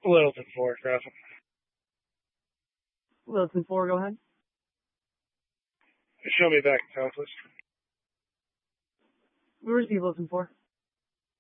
Littleton 4, traffic. Littleton 4, go ahead. Show me back in town, please. We receive Littleton 4.